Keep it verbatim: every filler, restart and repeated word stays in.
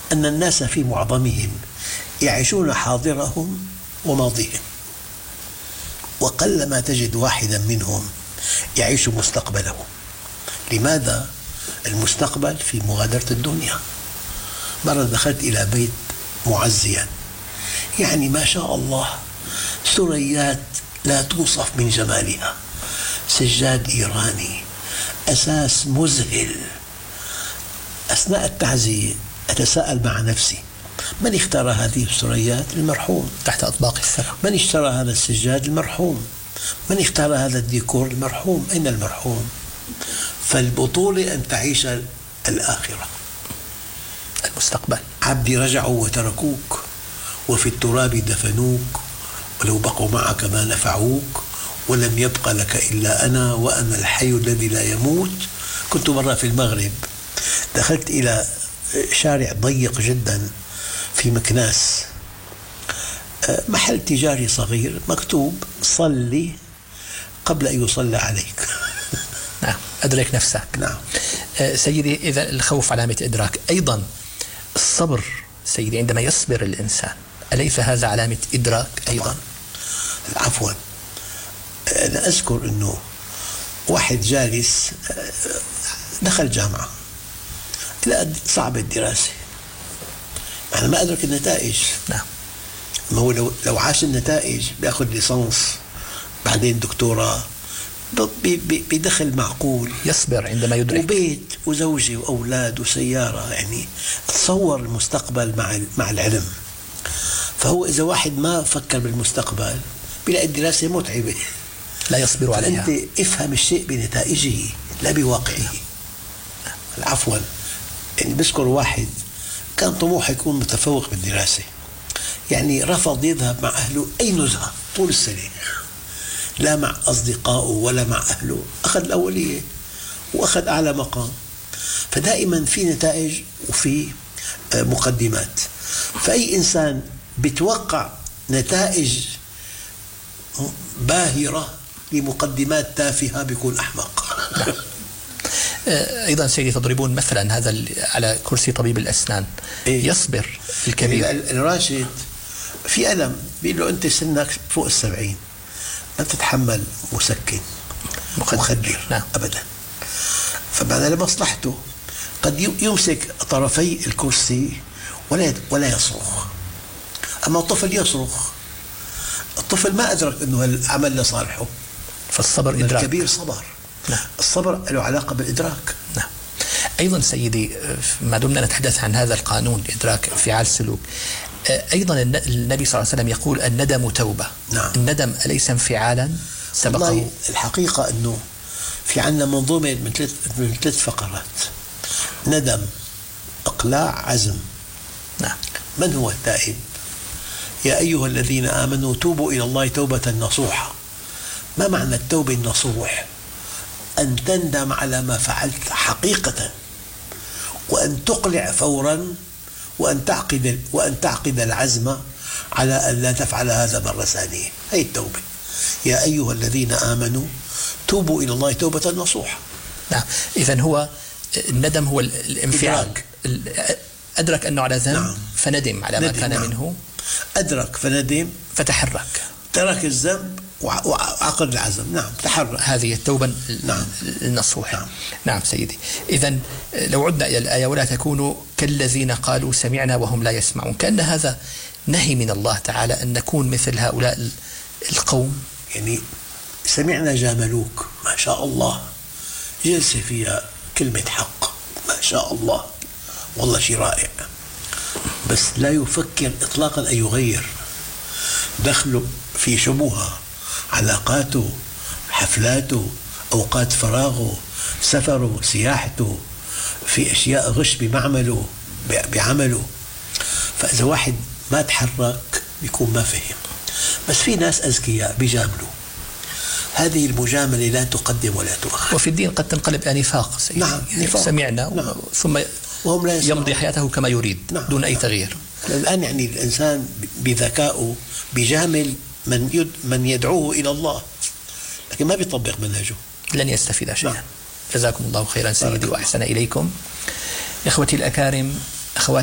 أن الناس في معظمهم يعيشون حاضرهم وماضيهم، وقلما تجد واحدا منهم يعيش مستقبله. لماذا؟ المستقبل في مغادرة الدنيا. مرة دخلت إلى بيت معزيا، يعني ما شاء الله سريات لا توصف من جمالها، سجاد إيراني، أساس مذهل. أثناء التعزية أتساءل مع نفسي: من اختار هذه السريات؟ المرحوم. تحت أطباق الثرى. من اشترى هذا السجاد؟ المرحوم. من اختار هذا الديكور؟ المرحوم. أين المرحوم؟ فالبطولة أن تعيش الآخرة، المستقبل. عبدي رجعوا وتركوك، وفي التراب دفنوك، ولو بقوا معك ما نفعوك، ولم يبق لك إلا أنا، وأنا الحي الذي لا يموت. كنت مرة في المغرب، دخلت إلى شارع ضيق جدا في مكناس، محل تجاري صغير مكتوب: صلي قبل أن يصلى عليك. نعم، أدرك نفسك. نعم. سيدي، إذا الخوف علامة إدراك، أيضا الصبر سيدي، عندما يصبر الإنسان أليس هذا علامة إدراك أيضا؟ عفوا، أنا أذكر أنه واحد جالس دخل جامعة، لا صعب الدراسة، أنا ما أدرك النتائج. نعم. ما هو لو لو عاش النتائج بياخذ ليسانس، بعدين دكتوراه، بدخل معقول، يصبر عندما يدرك، وبيت وزوجة وأولاد وسيارة. يعني تصور المستقبل مع مع العلم. فهو إذا واحد ما فكر بالمستقبل بيلاقي الدراسة متعبة، لا يصبر عليها. أنت افهم الشيء بنتائجه لا بواقعه. عفوا، يعني بذكر واحد كان طموحه يكون متفوق بالدراسة، يعني رفض يذهب مع أهله أي نزهة طول السنة، لا مع أصدقائه ولا مع أهله، أخذ الأولية وأخذ أعلى مقام. فدائما في نتائج وفي مقدمات، فأي إنسان بيتوقع نتائج باهرة لمقدمات تافهة بيكون أحمق. أيضا سيدي تضربون مثلا هذا على كرسي طبيب الأسنان، إيه؟ يصبر الكبير. الراشد في ألم، بيقول له أنت سنك فوق السبعين لا تتحمل مسكن مخدر. نعم. أبدا. فبعد لمصلحته قد يمسك طرفي الكرسي ولا ولا يصرخ، أما الطفل يصرخ. الطفل ما أدرك أنه العمل لصالحه، فالصبر إدراك. الكبير صبر. نعم. الصبر له علاقة بالإدراك. نعم. أيضا سيدي، ما دمنا نتحدث عن هذا القانون إدراك انفعال سلوك، أيضا النبي صلى الله عليه وسلم يقول: الندم توبة. نعم. الندم أليس انفعالا سبقه؟ الحقيقة أنه في عندنا منظومة من ثلاث من ثلاث فقرات: ندم، إقلاع، عزم. نعم. من هو التائب؟ يا أيها الذين آمنوا توبوا إلى الله توبة نصوحة. ما معنى التوبة النصوح؟ أن تندم على ما فعلت حقيقة، وأن تقلع فورا، وأن تعقد وأن تعقد العزم على أن لا تفعل هذا مرة ثانية. هي التوبة. يا أيها الذين آمنوا توبوا إلى الله توبة نصوحة. نعم. إذن هو الندم هو الانفعال. أدرك أنه على ذنب. نعم. فندم على ما كان. نعم. منه. أدرك فندم فتحرك، ترك الذنب وعقد العزم. نعم. تحرك. هذه التوبة. نعم. النصوح. نعم. نعم سيدي. إذن لو عدنا إلى الآية: ولا تكونوا كالذين قالوا سمعنا وهم لا يسمعون، كأن هذا نهي من الله تعالى أن نكون مثل هؤلاء القوم. يعني سمعنا جاملوك، ما شاء الله، جلسة فيها كلمة حق، ما شاء الله، والله شيء رائع، بس لا يفكر إطلاقا أن يغير. دخله في شبهة، علاقاته، حفلاته، أوقات فراغه، سفره، سياحته، في أشياء غش بمعمله بعمله. فإذا واحد ما تحرك بيكون ما فهم. بس في ناس أذكياء بيجاملوا، هذه المجاملة لا تقدم ولا تؤخر. وفي الدين قد تنقلب إلى نفاق سيدي. نعم. نفاق. سمعنا. نعم. ثم وهم لا يمضي حياته كما يريد. نعم. دون أي تغيير. الآن يعني الإنسان بذكائه بيجامل من يد من يدعوه إلى الله، لكن ما بيطبق منهجه، لن يستفيد شيئا. نعم. جزاكم الله خيرا سيدي وأحسن إليكم. إخوتي الأكارم، أخواتي